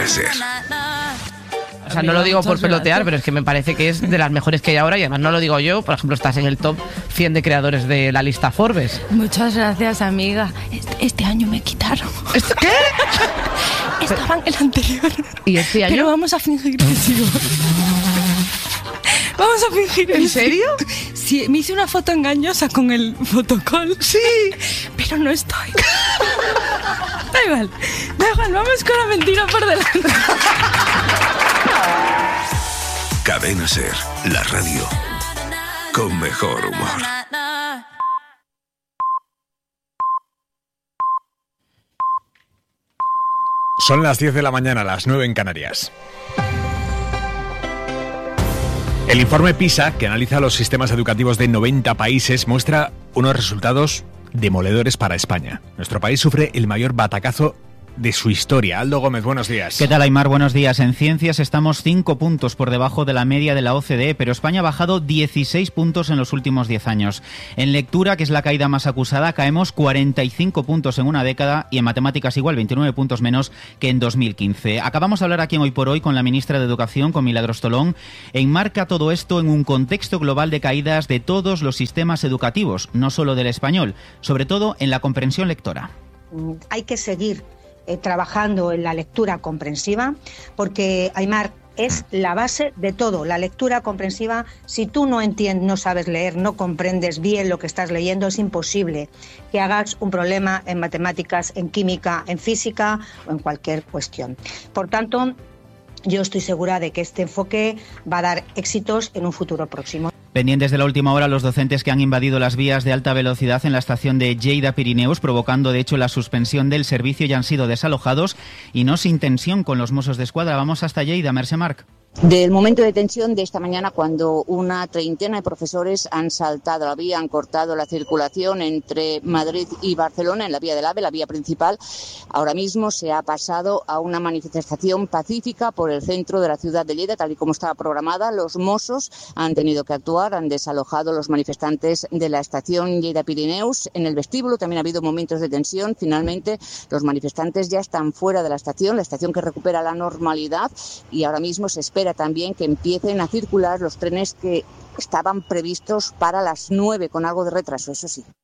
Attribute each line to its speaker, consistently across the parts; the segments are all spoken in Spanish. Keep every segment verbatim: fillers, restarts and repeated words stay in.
Speaker 1: Cadena SER.
Speaker 2: O sea, no lo digo por pelotear, pero es que me parece que es de las mejores que hay ahora y además no lo digo yo. Por ejemplo, estás en el top cien de creadores de la lista Forbes.
Speaker 3: Muchas gracias, amiga. Este, este año me quitaron.
Speaker 2: ¿Esto qué?
Speaker 3: Estaba en el anterior.
Speaker 2: ¿Y este año?
Speaker 3: Pero vamos a fingir que sigo. Vamos a fingir.
Speaker 2: ¿En serio?
Speaker 3: Sí, me hice una foto engañosa con el fotocall.
Speaker 2: Sí.
Speaker 3: Pero no estoy. Da igual, da igual, vamos con la mentira por delante.
Speaker 1: Cadena SER, la radio con mejor humor.
Speaker 4: Son las diez de la mañana, las nueve en Canarias. El informe PISA, que analiza los sistemas educativos de noventa países, muestra unos resultados demoledores para España. Nuestro país sufre el mayor batacazo de su historia. Aldo Gómez, buenos días.
Speaker 5: ¿Qué tal, Aymar? Buenos días. En ciencias estamos cinco puntos por debajo de la media de la O C D E, pero España ha bajado dieciséis puntos en los últimos diez años. En lectura, que es la caída más acusada, caemos cuarenta y cinco puntos en una década y en matemáticas igual, veintinueve puntos menos que en dos mil quince. Acabamos de hablar aquí en Hoy por Hoy con la ministra de Educación, con Milagros Tolón. Enmarca todo esto en un contexto global de caídas de todos los sistemas educativos, no solo del español, sobre todo en la comprensión lectora.
Speaker 6: Hay que seguir Eh, trabajando en la lectura comprensiva, porque, Aymar, es la base de todo. La lectura comprensiva, si tú no entiendes, no sabes leer, no comprendes bien lo que estás leyendo, es imposible que hagas un problema en matemáticas, en química, en física o en cualquier cuestión. Por tanto, yo estoy segura de que este enfoque va a dar éxitos en un futuro próximo.
Speaker 5: Pendientes de la última hora, los docentes que han invadido las vías de alta velocidad en la estación de Lleida Pirineus, provocando de hecho la suspensión del servicio, ya han sido desalojados y no sin tensión con los Mossos de Escuadra. Vamos hasta Lleida, Mercè Marc.
Speaker 7: Del momento de tensión de esta mañana, cuando una treintena de profesores han saltado la vía, han cortado la circulación entre Madrid y Barcelona en la vía del AVE, la vía principal. Ahora mismo se ha pasado a una manifestación pacífica por el centro de la ciudad de Lleida, tal y como estaba programada. Los Mossos han tenido que actuar, han desalojado los manifestantes de la estación Lleida Pirineus. En el vestíbulo también ha habido momentos de tensión. Finalmente, los manifestantes ya están fuera de la estación, la estación que recupera la normalidad, y ahora mismo se espera también que empiecen a circular los trenes que estaban previstos para las nueve, con algo de retraso, eso sí.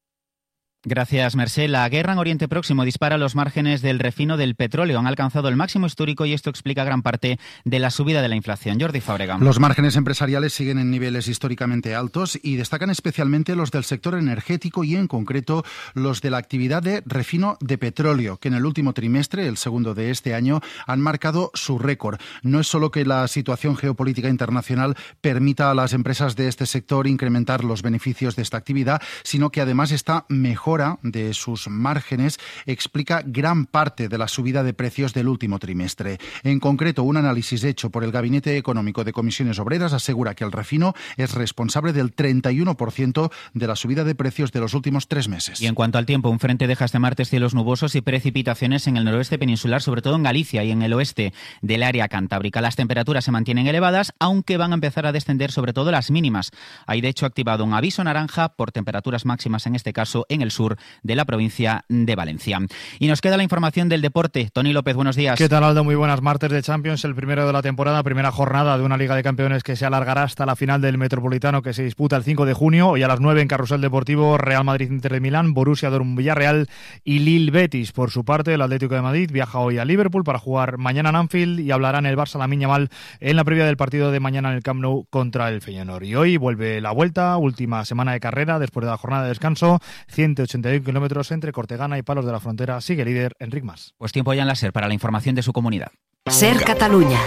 Speaker 5: Gracias, Mercè. La guerra en Oriente Próximo dispara los márgenes del refino del petróleo. Han alcanzado el máximo histórico y esto explica gran parte de la subida de la inflación. Jordi Fábrega.
Speaker 8: Los márgenes empresariales siguen en niveles históricamente altos y destacan especialmente los del sector energético y en concreto los de la actividad de refino de petróleo, que en el último trimestre, el segundo de este año, han marcado su récord. No es solo que la situación geopolítica internacional permita a las empresas de este sector incrementar los beneficios de esta actividad, sino que además esta mejora de sus márgenes explica gran parte de la subida de precios del último trimestre. En concreto, un análisis hecho por el Gabinete Económico de Comisiones Obreras asegura que el refino es responsable del treinta y uno por ciento de la subida de precios de los últimos tres meses.
Speaker 5: Y en cuanto al tiempo, un frente deja este martes cielos nubosos y precipitaciones en el noroeste peninsular, sobre todo en Galicia y en el oeste del área cantábrica. Las temperaturas se mantienen elevadas, aunque van a empezar a descender sobre todo las mínimas. Hay de hecho activado un aviso naranja por temperaturas máximas, en este caso en el sur de la provincia de Valencia. Y nos queda la información del deporte. Tony López, buenos días.
Speaker 9: ¿Qué tal, Aldo? Muy buenas. Martes de Champions, el primero de la temporada, primera jornada de una Liga de Campeones que se alargará hasta la final del Metropolitano, que se disputa el cinco de junio. Hoy a las nueve en Carrusel Deportivo, Real Madrid Inter de Milán, Borussia Dortmund Villarreal y Lille Betis. Por su parte, el Atlético de Madrid viaja hoy a Liverpool para jugar mañana en Anfield y hablará en el Barça Lamine Yamal en la previa del partido de mañana en el Camp Nou contra el Feyenoord. Y hoy vuelve la vuelta, última semana de carrera después de la jornada de descanso, ciento ochenta y uno kilómetros entre Cortegana y Palos de la Frontera. Sigue líder Enric Mas.
Speaker 5: Pues tiempo ya en la SER para la información de su comunidad.
Speaker 10: SER Catalunya.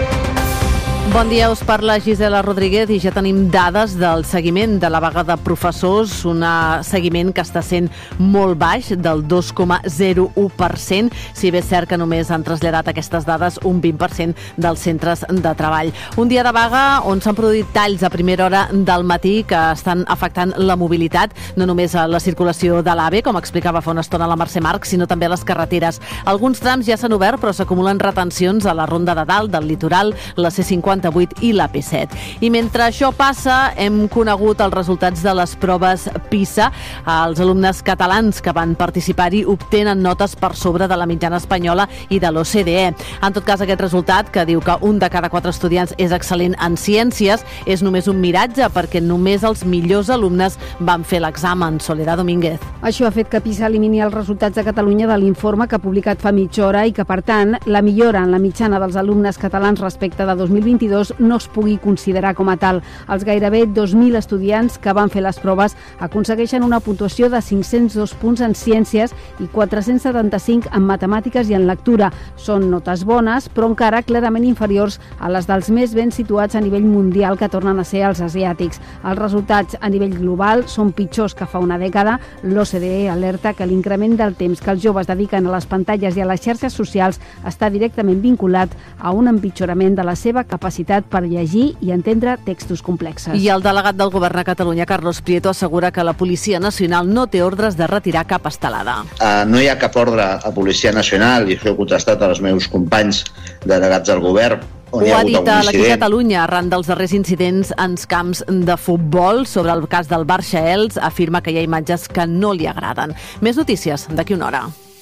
Speaker 11: Bon dia, us parla Gisela Rodríguez i ja tenim dades del seguiment de la vaga de professors, un seguiment que està sent molt baix, del dos coma zero u per cent, si bé és cert que només han traslladat aquestes dades un vint per cent dels centres de treball. Un dia de vaga on s'han produït talls a primera hora del matí que estan afectant la mobilitat, no només a la circulació de l'AVE, com explicava fa una estona la Mercè Marc, sinó també a les carreteres. Alguns trams ja s'han obert, però s'acumulen retencions a la Ronda de Dalt, del Litoral, la C cinquanta cinquanta-vuit i la P set. I mentre això passa, hem conegut els resultats de les proves PISA. Els alumnes catalans que van participar-hi obtenen notes per sobre de la mitjana espanyola i de l'O C D E. En tot cas, aquest resultat, que diu que un de cada quatre estudiants és excel·lent en ciències, és només un miratge, perquè només els millors alumnes van fer l'examen. Soledad Domínguez.
Speaker 10: Això ha fet que PISA elimini els resultats de Catalunya de l'informe que ha publicat fa mitja hora i que, per tant, la millora en la mitjana dels alumnes catalans respecte de dos mil vint-i-dos no es pugui considerar com a tal. Els gairebé dos mil estudiants que van fer les proves aconsegueixen una puntuació de cinc-cents dos punts en ciències i quatre-cents setanta-cinc en matemàtiques i en lectura. Són notes bones, però encara clarament inferiors a les dels més ben situats a nivell mundial, que tornen a ser els asiàtics. Els resultats a nivell global són pitjors que fa una dècada. L'O C D E alerta que l'increment del temps que els joves dediquen a les pantalles i a les xarxes socials està directament vinculat a un empitjorament de la seva capacitat per llegir i entendre textos complexes.
Speaker 11: I el delegat del govern a Catalunya, Carlos Prieto, assegura que la Policia Nacional no té ordres de retirar cap estelada.
Speaker 12: Uh, no hi ha cap ordre a Policia Nacional, i això he contestat als meus companys delegats del govern.
Speaker 11: Ho ha dit a l'Aquí Catalunya arran dels darrers incidents en camps de futbol. Sobre el cas del Barça-Els, afirma que hi ha imatges que no li agraden. Més notícies d'aquí una hora.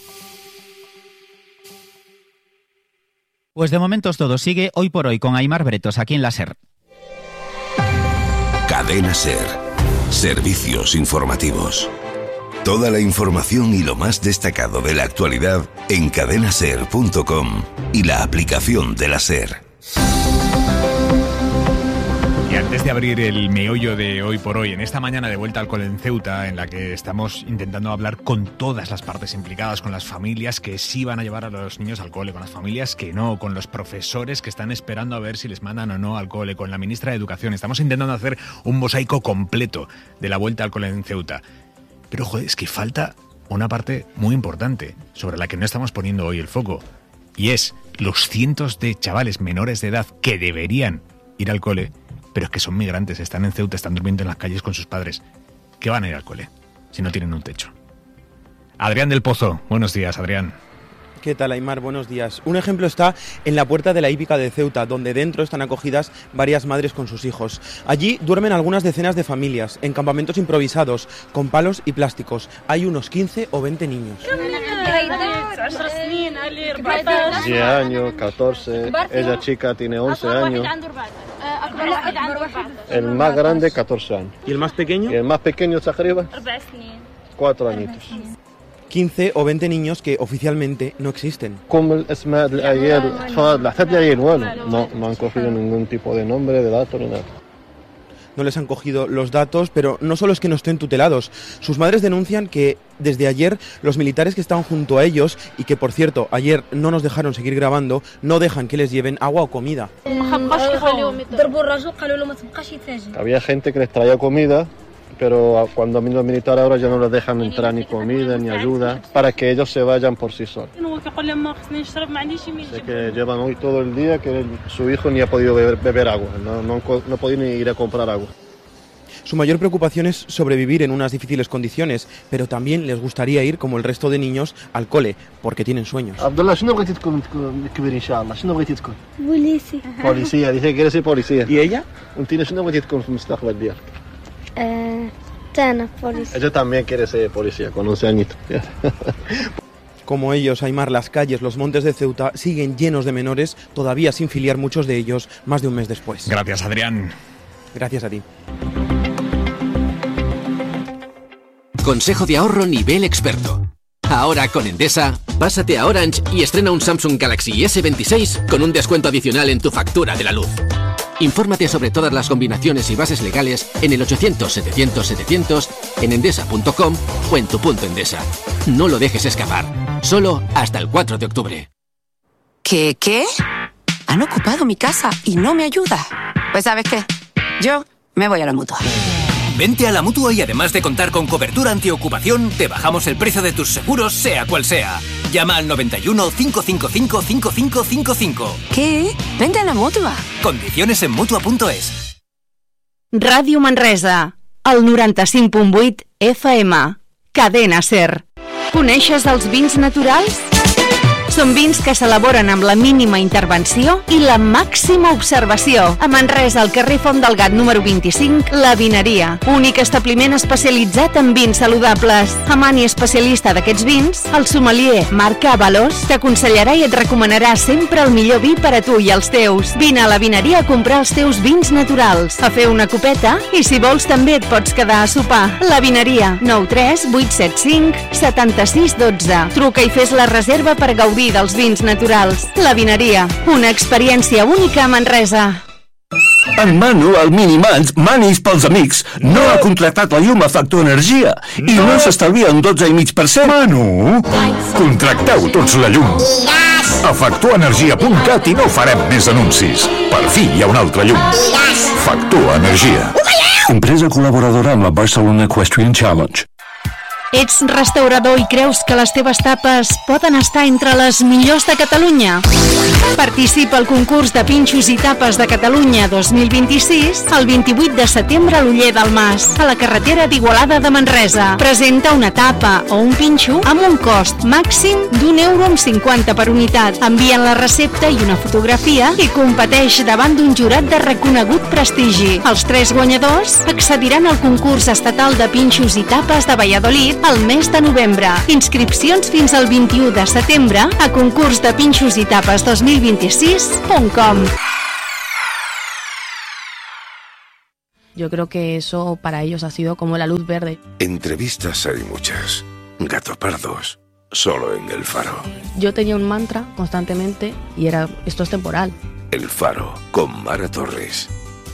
Speaker 5: Pues de momento es todo. Sigue Hoy por Hoy con Aimar Bretos aquí en la SER.
Speaker 1: Cadena SER. Servicios informativos. Toda la información y lo más destacado de la actualidad en cadena ser punto com y la aplicación de la SER.
Speaker 4: Y antes de abrir el meollo de Hoy por Hoy, en esta mañana de vuelta al cole en Ceuta, en la que estamos intentando hablar con todas las partes implicadas, con las familias que sí van a llevar a los niños al cole, con las familias que no, con los profesores que están esperando a ver si les mandan o no al cole, con la ministra de Educación. Estamos intentando hacer un mosaico completo de la vuelta al cole en Ceuta. Pero, joder, es que falta una parte muy importante sobre la que no estamos poniendo hoy el foco. Y es los cientos de chavales menores de edad que deberían ir al cole, pero es que son migrantes, están en Ceuta, están durmiendo en las calles con sus padres. ¿Qué van a ir al cole si no tienen un techo? Adrián del Pozo, buenos días, Adrián.
Speaker 13: ¿Qué tal, Aimar? Buenos días. Un ejemplo está en la puerta de la hípica de Ceuta, donde dentro están acogidas varias madres con sus hijos. Allí duermen algunas decenas de familias, en campamentos improvisados, con palos y plásticos. Hay unos quince o veinte niños.
Speaker 14: diez años, catorce, ella chica tiene once años. El más grande, catorce años.
Speaker 13: ¿Y el más pequeño?
Speaker 14: Y el más pequeño está arriba, cuatro añitos.
Speaker 13: quince o veinte niños que oficialmente no existen.
Speaker 14: Como el اسماء العيال الاطفال الاحفاد العيال bueno, no, no han cogido ningún tipo de nombre, de datos ni nada.
Speaker 13: No les han cogido los datos, pero no solo es que no estén tutelados. Sus madres denuncian que desde ayer los militares que estaban junto a ellos, y que por cierto ayer no nos dejaron seguir grabando, no dejan que les lleven agua o comida.
Speaker 14: Había gente que les traía comida, pero cuando han venido los militares ahora ya no les dejan entrar ni comida ni ayuda para que ellos se vayan por sí solos. Así que llevan hoy todo el día que su hijo ni ha podido beber, beber agua, no, no, no ha podido ni ir a comprar agua.
Speaker 13: Su mayor preocupación es sobrevivir en unas difíciles condiciones, pero también les gustaría ir, como el resto de niños, al cole, porque tienen sueños.
Speaker 14: Abdullah, ¿qué bغيتي تكون كبير إن شاء الله؟ ¿Qué bغيتي تكون؟ Policía. Policía, dice que quiere ser policía.
Speaker 13: ¿Y ella?
Speaker 14: ¿Qué bغيتي تكون في المستقبل ديالك؟
Speaker 15: Eh, Tana, policía.
Speaker 14: Ella también quiere ser policía, con once añitos.
Speaker 13: Como ellos, Aimar, las calles, los montes de Ceuta siguen llenos de menores, todavía sin filiar muchos de ellos, más de un mes después.
Speaker 4: Gracias, Adrián.
Speaker 13: Gracias a ti.
Speaker 16: Consejo de ahorro nivel experto. Ahora con Endesa, pásate a Orange y estrena un Samsung Galaxy ese veintiséis con un descuento adicional en tu factura de la luz. Infórmate sobre todas las combinaciones y bases legales en el ochocientos setecientos setecientos, en endesa punto com o en tu punto Endesa. No lo dejes escapar. Solo hasta el cuatro de octubre.
Speaker 17: ¿Qué? ¿Qué? Han ocupado mi casa y no me ayuda. Pues ¿sabes qué? Yo me voy a la Mutua.
Speaker 18: Vente a la Mutua y además de contar con cobertura antiocupación, te bajamos el precio de tus seguros, sea cual sea. Llama al noventa y uno, cinco cinco cinco, cinco cinco cinco cinco.
Speaker 17: ¿Qué? Vente a la Mutua.
Speaker 18: Condiciones en mutua punto es.
Speaker 19: Ràdio Manresa, el noranta-cinc punt vuit F M. Cadena SER. Coneixes els vins naturals? Són vins que s'elaboren amb la mínima intervenció i la màxima observació. A Manresa, al carrer Font del Gat número vint-i-cinc, La Vineria. Únic establiment especialitzat en vins saludables. Amant i especialista d'aquests vins, el sommelier Marc Avalos t'aconsellarà i et recomanarà sempre el millor vi per a tu i els teus. Vine a La Vineria a comprar els teus vins naturals, a fer una copeta i si vols també et pots quedar a sopar. La Vineria, nou tres vuit set cinc set sis un dos. Truca i fes la reserva per gaudir dels vins naturals. La Vineria, una experiència única a Manresa.
Speaker 20: En Manu, el Minimans, Manis pels amics, no ha contractat la llum a Factor Energia i no s'estalvia un dotze coma cinc per cent.
Speaker 21: Manu, contracteu tots la llum. A factor energia punt cat i no farem més anuncis. Per fi hi ha una altra llum. Factor Energia.
Speaker 20: Empresa col·laboradora amb la Barcelona Equestrian Challenge.
Speaker 19: Ets restaurador i creus que les teves tapes poden estar entre les millors de Catalunya? Participa al concurs de pinxos i tapes de Catalunya dos mil vint-i-sis el vint-i-vuit de setembre a l'Oller del Mas, a la carretera d'Igualada de Manresa. Presenta una tapa o un pinxo amb un cost màxim d'un euro amb cinquanta per unitat. Envien la recepta i una fotografia i competeix davant d'un jurat de reconegut prestigi. Els tres guanyadors accediran al concurs estatal de pinxos i tapes de Valladolid al mes de novembre. Inscripcions fins al vint-i-u de setembre a concurs de pinxos i tapes dos mil vint-i-sis punt com.
Speaker 22: Yo creo que eso para ellos ha sido como la luz verde.
Speaker 1: Entrevistas hay muchas. Gato pardos, solo en El Faro.
Speaker 22: Yo tenía un mantra constantemente y era, esto es temporal.
Speaker 1: El Faro, con Mara Torres.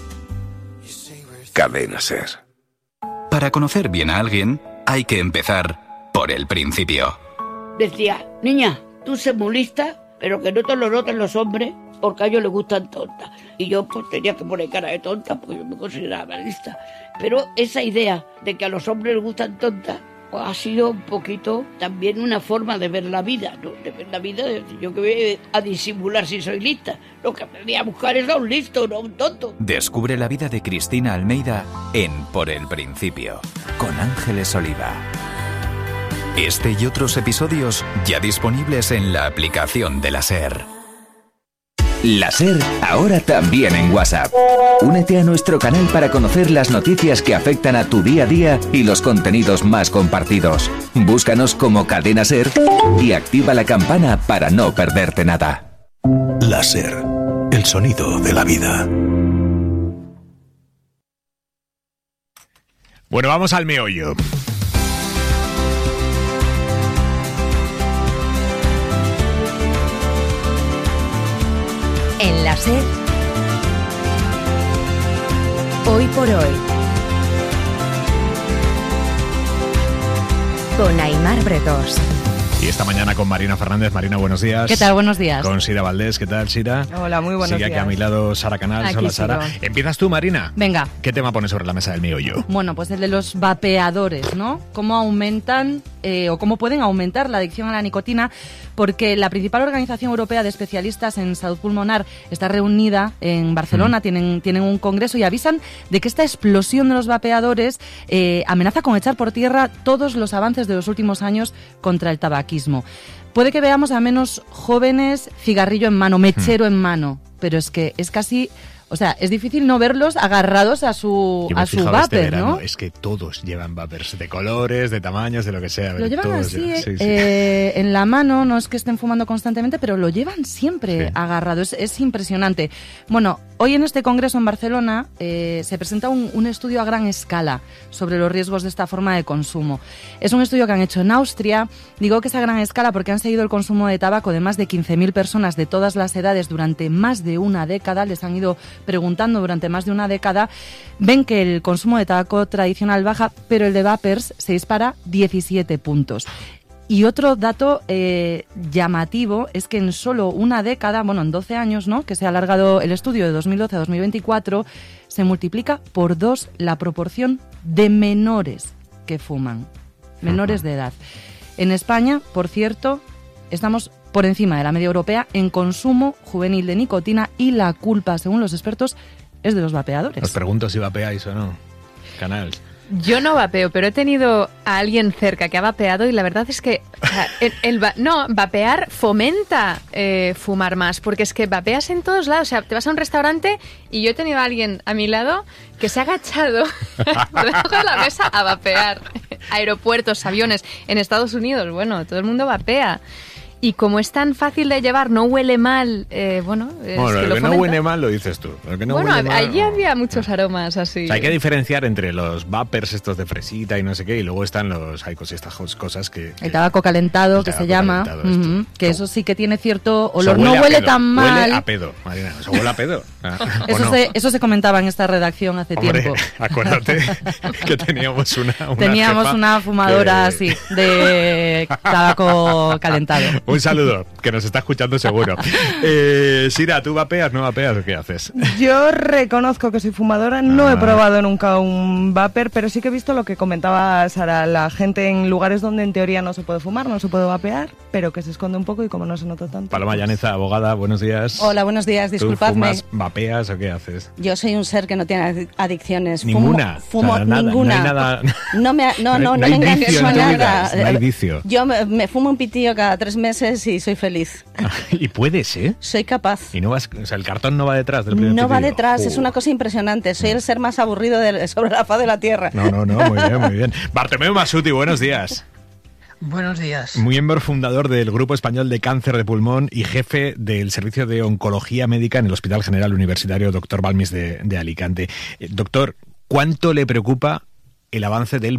Speaker 1: Cadena SER.
Speaker 23: Para conocer bien a alguien, hay que empezar por el principio.
Speaker 24: Decía, niña, tú sé muy lista, pero que no te lo noten los hombres, porque a ellos les gustan tontas. Y yo pues tenía que poner cara de tonta, porque yo me consideraba lista. Pero esa idea de que a los hombres les gustan tontas, pues ha sido un poquito también una forma de ver la vida, ¿no? De ver la vida, de, yo que voy a disimular si soy lista. Lo que aprendí a buscar es a un listo, no a un tonto.
Speaker 25: Descubre la vida de Cristina Almeida en Por el Principio, con Ángeles Oliva. Este y otros episodios ya disponibles en la aplicación de la SER.
Speaker 26: La SER, ahora también en WhatsApp. Únete a nuestro canal para conocer las noticias que afectan a tu día a día y los contenidos más compartidos. Búscanos como Cadena SER y activa la campana para no perderte nada.
Speaker 21: La SER, el sonido de la vida.
Speaker 4: Bueno, vamos al meollo.
Speaker 27: En la SER, hoy por hoy, con Aimar Bretos.
Speaker 4: Y esta mañana con Marina Fernández. Marina, buenos días.
Speaker 2: ¿Qué tal? Buenos días.
Speaker 4: Con Sira Valdés. ¿Qué tal, Sira?
Speaker 2: Hola, muy buenos
Speaker 4: Sigue
Speaker 2: días.
Speaker 4: aquí a mi lado Sara Canals.
Speaker 2: Aquí
Speaker 4: Hola, Sara.
Speaker 2: sigo.
Speaker 4: ¿Empiezas tú, Marina?
Speaker 2: Venga.
Speaker 4: ¿Qué tema pones sobre la mesa del meollo?
Speaker 2: Bueno, pues el de los vapeadores, ¿no? Cómo aumentan eh, o cómo pueden aumentar la adicción a la nicotina, porque la principal organización europea de especialistas en salud pulmonar está reunida en Barcelona, mm. tienen, tienen un congreso y avisan de que esta explosión de los vapeadores eh, amenaza con echar por tierra todos los avances de los últimos años contra el tabaquismo. Puede que veamos a menos jóvenes cigarrillo en mano, mechero mm. en mano, pero es que es casi... O sea, es difícil no verlos agarrados a su, a su vapor, este verano, ¿no?
Speaker 4: Es que todos llevan vapers de colores, de tamaños, de lo que sea.
Speaker 2: Lo llevan
Speaker 4: todos
Speaker 2: así,
Speaker 4: llevan, sí, sí.
Speaker 2: Eh, en la mano, no es que estén fumando constantemente, pero lo llevan siempre sí. agarrado. Es, es impresionante. Bueno, hoy en este congreso en Barcelona eh, se presenta un, un estudio a gran escala sobre los riesgos de esta forma de consumo. Es un estudio que han hecho en Austria. Digo que es a gran escala porque han seguido el consumo de tabaco de más de quince mil personas de todas las edades durante más de una década. Les han ido preguntando durante más de una década. Ven que el consumo de tabaco tradicional baja, pero el de vapers se dispara diecisiete puntos. Y otro dato eh, llamativo es que en solo una década, bueno, en doce años, ¿no?, que se ha alargado el estudio de dos mil doce a dos mil veinticuatro, se multiplica por dos la proporción de menores que fuman, menores de edad. En España, por cierto, estamos por encima de la media europea en consumo juvenil de nicotina y la culpa, según los expertos, es de los vapeadores.
Speaker 4: Os pregunto si vapeáis o no. Canals.
Speaker 3: Yo no vapeo, pero he tenido a alguien cerca que ha vapeado y la verdad es que o sea, el, el va, no, vapear fomenta eh, fumar más, porque es que vapeas en todos lados. O sea, te vas a un restaurante y yo he tenido a alguien a mi lado que se ha agachado debajo de la mesa a vapear. Aeropuertos, aviones, en Estados Unidos, bueno, todo el mundo vapea. Y como es tan fácil de llevar, no huele mal, eh, bueno... Es
Speaker 4: bueno,
Speaker 3: que
Speaker 4: lo
Speaker 3: lo
Speaker 4: que
Speaker 3: fomenta.
Speaker 4: no huele mal lo dices tú. Lo que no
Speaker 3: bueno,
Speaker 4: huele mal,
Speaker 3: allí había muchos aromas así.
Speaker 4: O sea, hay que diferenciar entre los vapers estos de fresita y no sé qué, y luego están los... Hay cosas, estas cosas que... que
Speaker 2: El tabaco calentado,
Speaker 4: el
Speaker 2: que
Speaker 4: tabaco
Speaker 2: se llama,
Speaker 4: calentado,
Speaker 2: uh-huh, que eso sí que tiene cierto olor.
Speaker 4: Eso
Speaker 2: No
Speaker 4: huele a
Speaker 2: huele
Speaker 4: pedo,
Speaker 2: tan mal.
Speaker 4: Huele a pedo, Marina, eso huele a pedo. Ah, ¿o
Speaker 2: Eso,
Speaker 4: no?
Speaker 2: se, eso se comentaba en esta redacción hace
Speaker 4: Hombre,
Speaker 2: tiempo.
Speaker 4: acuérdate que teníamos una, una
Speaker 2: Teníamos
Speaker 4: jefa
Speaker 2: una fumadora
Speaker 4: que-
Speaker 2: así, de tabaco calentado.
Speaker 4: Un saludo, que nos está escuchando seguro. Eh, Sira, ¿tú vapeas, no vapeas o qué haces?
Speaker 6: Yo reconozco que soy fumadora, no
Speaker 4: Ah.
Speaker 6: he probado nunca un vapor, pero sí que he visto lo que comentaba Sara, la gente en lugares donde en teoría no se puede fumar, no se puede vapear, pero que se esconde un poco y como no se nota tanto.
Speaker 4: Paloma Llaneza, abogada, buenos días.
Speaker 7: Hola, buenos días, disculpadme.
Speaker 4: ¿Tú fumas, vapeas o qué haces?
Speaker 7: Yo soy un ser que no tiene adic- adicciones.
Speaker 4: Ninguna.
Speaker 7: Fumo, fumo
Speaker 4: O sea, nada,
Speaker 7: ninguna.
Speaker 4: No hay nada...
Speaker 7: No me, no, no,
Speaker 4: No
Speaker 7: no,
Speaker 4: hay
Speaker 7: me engañes
Speaker 4: vicio en
Speaker 7: con
Speaker 4: tu vida,
Speaker 7: nada.
Speaker 4: no hay vicio.
Speaker 7: Yo me, me fumo un pitillo cada tres meses y soy feliz.
Speaker 4: Y puedes, ¿eh?
Speaker 7: Soy capaz.
Speaker 4: Y no vas, o sea, el cartón no va detrás del primer
Speaker 7: No va
Speaker 4: pitillo.
Speaker 7: detrás,
Speaker 4: Uh.
Speaker 7: es una cosa impresionante. Soy el ser más aburrido de- sobre la faz de la tierra.
Speaker 4: No, no, no, muy bien, muy bien. Bartomeu Masuti, buenos días.
Speaker 8: Buenos días.
Speaker 4: Miembro fundador del Grupo Español de Cáncer de Pulmón y jefe del Servicio de Oncología Médica en el Hospital General Universitario doctor Balmis de, de Alicante. Eh, doctor, ¿cuánto le preocupa el avance del